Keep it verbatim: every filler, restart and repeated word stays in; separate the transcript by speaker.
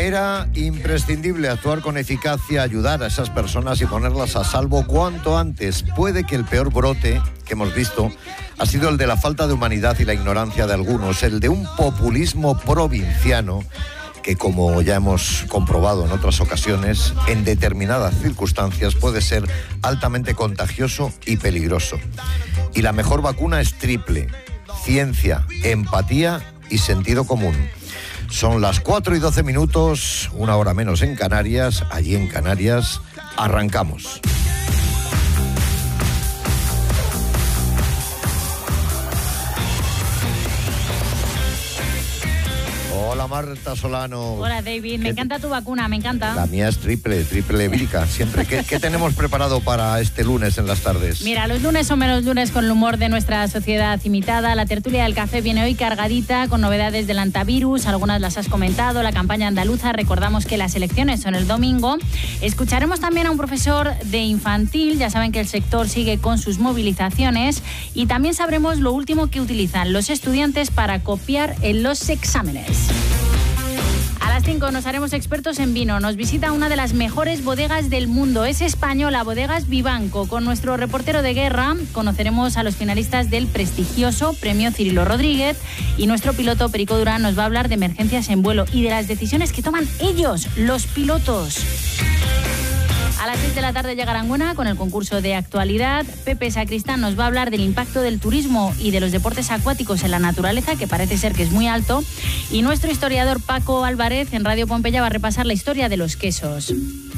Speaker 1: Era imprescindible actuar con eficacia, ayudar a esas personas y ponerlas a salvo cuanto antes. Puede que el peor brote que hemos visto ha sido el de la falta de humanidad y la ignorancia de algunos, el de un populismo provinciano que, como ya hemos comprobado en otras ocasiones, en determinadas circunstancias puede ser altamente contagioso y peligroso. Y la mejor vacuna es triple: ciencia, empatía y sentido común. Son las cuatro y doce minutos, una hora menos en Canarias. Allí en Canarias, arrancamos. Hola Marta Solano.
Speaker 2: Hola David, me encanta tu vacuna, me encanta.
Speaker 1: La mía es triple, triple vírica, siempre. ¿Qué, ¿Qué tenemos preparado para este lunes en las tardes?
Speaker 2: Mira, los lunes son menos lunes con el humor de nuestra sociedad imitada. La tertulia del café viene hoy cargadita con novedades del antivirus, algunas las has comentado, la campaña andaluza, recordamos que las elecciones son el domingo. Escucharemos también a un profesor de infantil, ya saben que el sector sigue con sus movilizaciones, y también sabremos lo último que utilizan los estudiantes para copiar en los exámenes. A las cinco nos haremos expertos en vino. Nos visita una de las mejores bodegas del mundo. Es española, Bodegas Vivanco. Con nuestro reportero de guerra conoceremos a los finalistas del prestigioso Premio Cirilo Rodríguez. Y nuestro piloto Perico Durán nos va a hablar de emergencias en vuelo y de las decisiones que toman ellos, los pilotos. A las seis de la tarde llega Aranguena con el concurso de actualidad. Pepe Sacristán nos va a hablar del impacto del turismo y de los deportes acuáticos en la naturaleza, que parece ser que es muy alto. Y nuestro historiador Paco Álvarez en Radio Pompeya va a repasar la historia de los quesos.